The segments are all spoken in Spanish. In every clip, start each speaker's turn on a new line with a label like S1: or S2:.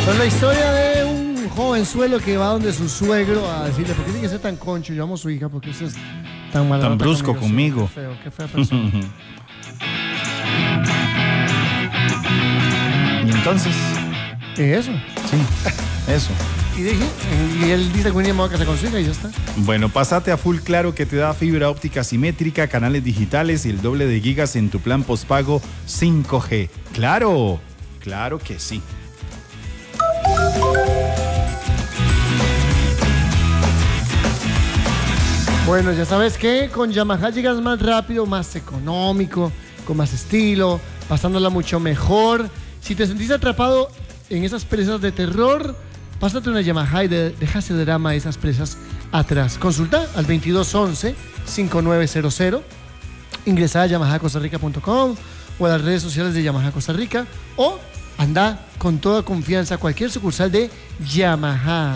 S1: Pues la historia de un jovenzuelo que va donde su suegro a decirle, ¿por qué tiene que ser tan concho? Yo amo a su hija porque usted es tan malo.
S2: Tan brusco conmigo.
S1: Sí, qué fea persona.
S2: Y entonces,
S1: Eso.
S2: sí, eso.
S1: Y él dice que un día me voy a casar con su hija y ya está.
S2: Bueno, pásate a Full Claro, que te da fibra óptica simétrica, canales digitales y el doble de gigas en tu plan postpago 5G. ¡Claro! ¡Claro que sí!
S1: Bueno, ya sabes que con Yamaha llegas más rápido, más económico, con más estilo, pasándola mucho mejor. Si te sentís atrapado en esas presas de terror, pásate una Yamaha y deja ese drama de esas presas atrás. Consulta al 2211-5900, ingresa a yamahacostarrica.com o a las redes sociales de Yamaha Costa Rica o anda con toda confianza a cualquier sucursal de Yamaha.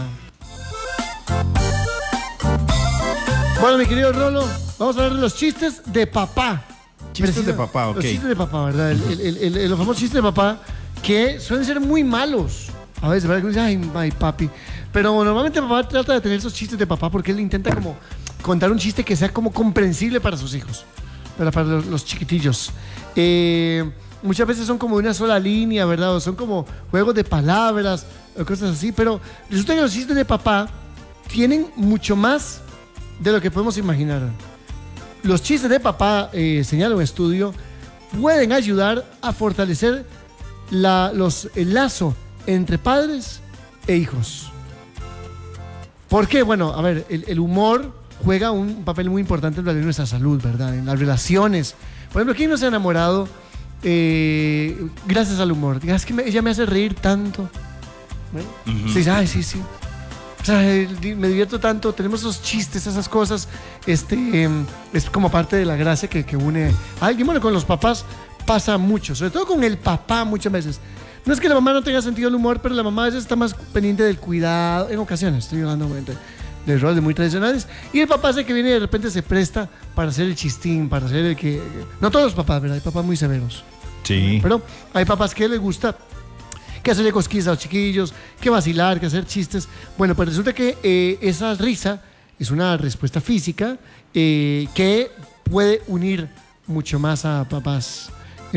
S1: Bueno, mi querido Rolo, vamos a hablar de los chistes de papá.
S2: Chistes de papá, ok.
S1: Los chistes de papá, ¿verdad? Los famosos chistes de papá que suelen ser muy malos. A veces, ¿verdad? Dice, ay, papi. Pero normalmente papá trata de tener esos chistes de papá porque él intenta como contar un chiste que sea como comprensible para sus hijos, para los chiquitillos. Muchas veces son como de una sola línea, ¿verdad? O son como juegos de palabras o cosas así. Pero resulta que los chistes de papá tienen mucho más de lo que podemos imaginar. Los chistes de papá, señala un estudio, pueden ayudar a fortalecer el lazo entre padres e hijos. ¿Por qué? Bueno, a ver, el humor juega un papel muy importante en nuestra salud, ¿verdad? En las relaciones. Por ejemplo, ¿quién no se ha enamorado gracias al humor? Es que ella me hace reír tanto. ¿Bueno? Sí, sí. O sea, me divierto tanto, tenemos esos chistes, esas cosas, es como parte de la gracia que une a alguien. Bueno, con los papás pasa mucho, sobre todo con el papá muchas veces. No es que la mamá no tenga sentido del humor, pero la mamá a veces está más pendiente del cuidado, en ocasiones, estoy hablando de roles muy tradicionales, y el papá es el que viene y de repente se presta para hacer el chistín, para hacer el que... No todos los papás, ¿verdad? Hay papás muy severos.
S2: Sí.
S1: Pero hay papás que les gusta que hacerle cosquillas a los chiquillos, que vacilar, que hacer chistes. Bueno, pues resulta que esa risa es una respuesta física que puede unir mucho más a papás.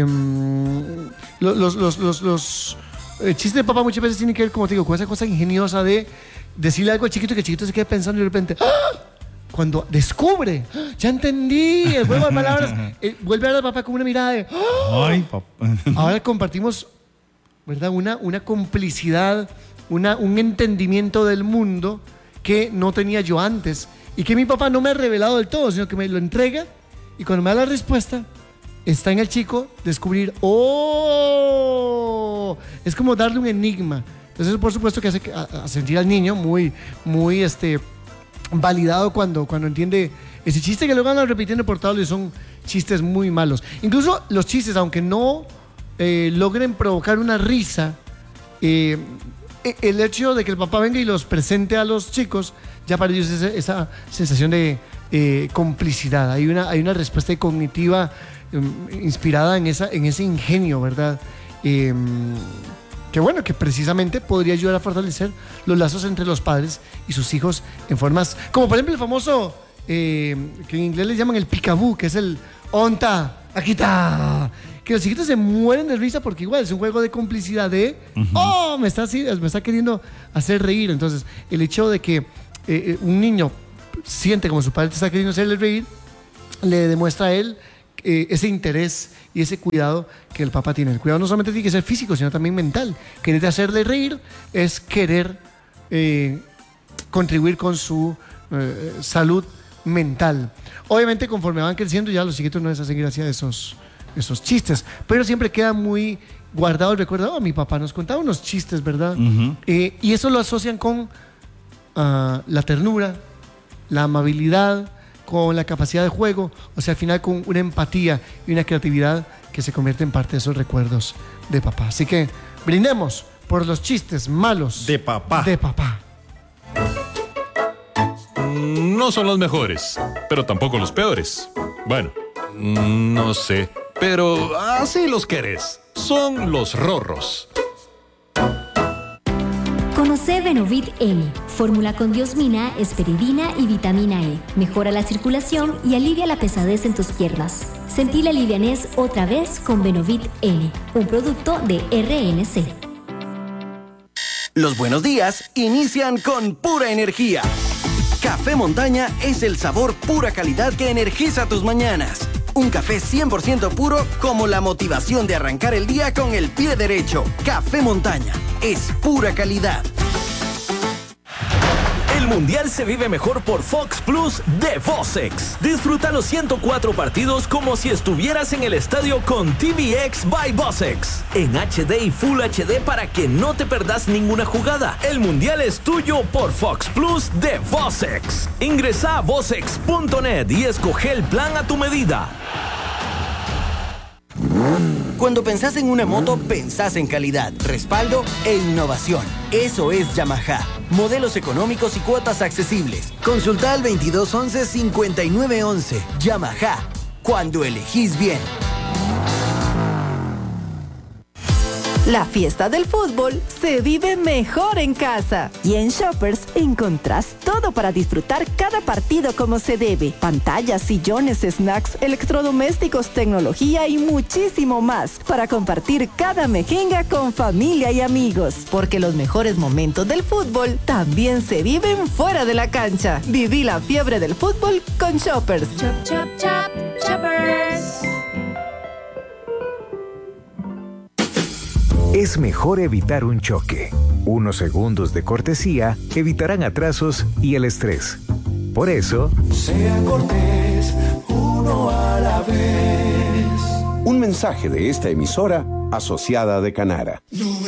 S1: Los chistes de papá muchas veces tienen que ver, como te digo, con esa cosa ingeniosa de decirle algo al chiquito y que el chiquito se quede pensando y de repente, ¡ah! Cuando descubre, ya entendí, el juego de palabras, vuelve a ver al papá con una mirada de, ¡ah!
S2: Ay, papá.
S1: Ahora compartimos, ¿verdad? Una complicidad, un entendimiento del mundo que no tenía yo antes y que mi papá no me ha revelado del todo, sino que me lo entrega y cuando me da la respuesta está en el chico descubrir, ¡oh! Es como darle un enigma. Entonces, por supuesto que hace a sentir al niño muy validado cuando entiende ese chiste que luego andan repitiendo por todos lados y son chistes muy malos. Incluso los chistes, aunque no logren provocar una risa, el hecho de que el papá venga y los presente a los chicos, ya para ellos es esa sensación de complicidad. Hay una respuesta cognitiva inspirada en ese ingenio, ¿verdad? Que bueno, que precisamente podría ayudar a fortalecer los lazos entre los padres y sus hijos en formas, como por ejemplo el famoso, que en inglés le llaman el peekaboo, que es el onta, aquí está, que los chiquitos se mueren de risa porque igual es un juego de complicidad de, oh, me está queriendo hacer reír. Entonces, el hecho de que un niño siente como su padre te está queriendo hacerle reír, le demuestra a él ese interés y ese cuidado que el papá tiene. El cuidado no solamente tiene que ser físico, sino también mental. Querer hacerle reír es querer contribuir con su salud mental. Obviamente, conforme van creciendo, ya los chiquitos no les hacen gracia esos chistes, pero siempre queda muy guardado el recuerdo. Mi papá nos contaba unos chistes, ¿verdad? Y eso lo asocian con la ternura, la amabilidad, con la capacidad de juego, o sea, al final con una empatía y una creatividad que se convierte en parte de esos recuerdos de papá. Así que brindemos por los chistes malos
S2: de papá.
S3: No son los mejores, pero tampoco los peores. Bueno, no sé, pero así los querés. Son los rorros.
S4: C Benovit N, fórmula con diosmina, esperidina y vitamina E. Mejora la circulación y alivia la pesadez en tus piernas. Sentí la livianez otra vez con Benovit N, un producto de RNC.
S5: Los buenos días inician con pura energía. Café Montaña es el sabor pura calidad que energiza tus mañanas. Un café 100% puro como la motivación de arrancar el día con el pie derecho. Café Montaña es pura calidad.
S6: El Mundial se vive mejor por Fox Plus de Vocex. Disfruta los 104 partidos como si estuvieras en el estadio con TVX by Vocex. En HD y Full HD para que no te perdas ninguna jugada. El Mundial es tuyo por Fox Plus de Vocex. Ingresa a vocex.net y escoge el plan a tu medida.
S5: Cuando pensás en una moto, pensás en calidad, respaldo e innovación. Eso es Yamaha. Modelos económicos y cuotas accesibles. Consulta al 2211-5911. Yamaha. Cuando elegís bien.
S7: La fiesta del fútbol se vive mejor en casa. Y en Shoppers encontrás todo para disfrutar cada partido como se debe. Pantallas, sillones, snacks, electrodomésticos, tecnología y muchísimo más. Para compartir cada mejenga con familia y amigos. Porque los mejores momentos del fútbol también se viven fuera de la cancha. Viví la fiebre del fútbol con Shoppers.
S8: Chop, chop, chop, Shoppers.
S9: Es mejor evitar un choque. Unos segundos de cortesía evitarán atrasos y el estrés. Por eso,
S10: sea cortés, uno a la vez.
S11: Un mensaje de esta emisora asociada de Canara.
S10: 99.1